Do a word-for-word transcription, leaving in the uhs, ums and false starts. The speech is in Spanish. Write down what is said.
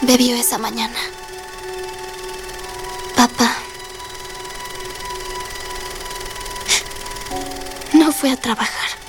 bebió esa mañana. Papá no fue a trabajar.